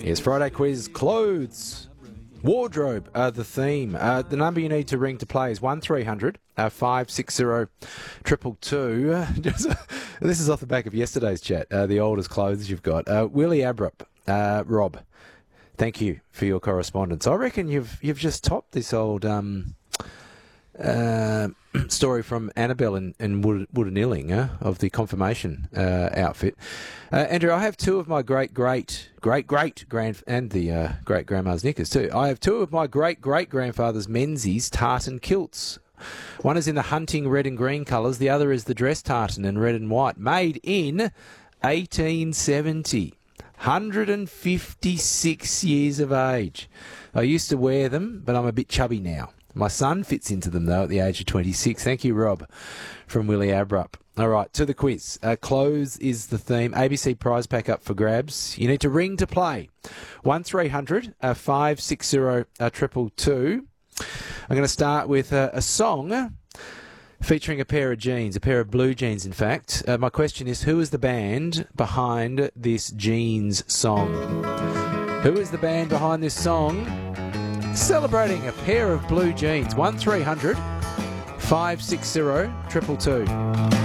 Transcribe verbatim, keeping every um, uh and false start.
Yes, Friday quiz, clothes, wardrobe are the theme. Uh, the number you need to ring to play is one three hundred five six zero two two two. This is off the back of yesterday's chat, uh, the oldest clothes you've got. Uh, Willie Abrup, uh, Rob, thank you for your correspondence. I reckon you've you've just topped this old um, uh, story from Annabelle and, and Wood, Woodenilling uh, of the confirmation uh, outfit. Uh, Andrew, I have two of my great, great, great, great grand and the uh, great grandma's knickers too. I have two of my great, great grandfather's menzies tartan kilts. One is in the hunting red and green colours. The other is the dress tartan in red and white, made in eighteen seventy. one hundred fifty-six years of age. I used to wear them, but I'm a bit chubby now. My son fits into them, though, at the age of twenty-six. Thank you, Rob, from Willie Abrup. All right, to the quiz. Uh, clothes is the theme. A B C prize pack up for grabs. You need to ring to play. one three hundred five six zero two two two. I'm going to start with uh, a song featuring a pair of jeans, a pair of blue jeans, in fact. Uh, my question is, who is the band behind this jeans song? Who is the band behind this song? Celebrating a pair of blue jeans. one three hundred five six zero two two two.